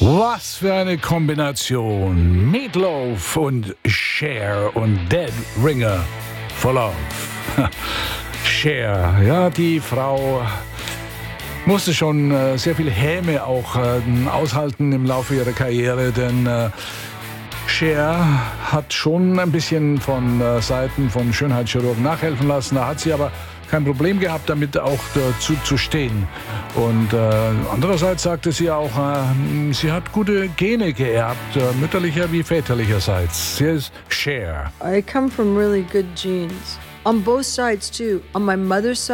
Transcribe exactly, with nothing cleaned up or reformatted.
Was für eine Kombination. Meatloaf und Cher und Dead Ringer for Love. Cher, ja, die Frau musste schon äh, sehr viel Häme auch äh, aushalten im Laufe ihrer Karriere, denn äh, Cher hat schon ein bisschen von äh, Seiten von Schönheitschirurgen nachhelfen lassen. Da hat sie aber kein Problem gehabt, damit auch dazu zu stehen. Und äh, andererseits sagte sie auch, äh, sie hat gute Gene geerbt, äh, mütterlicher wie väterlicherseits. Sie ist Cher. I come from really good genes. On both sides too. On my mother's side,